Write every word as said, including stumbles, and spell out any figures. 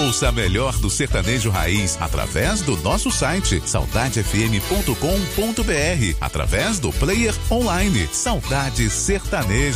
Ouça a melhor do sertanejo raiz através do nosso site saudade f m ponto com ponto b r, através do player online Saudade Sertaneja.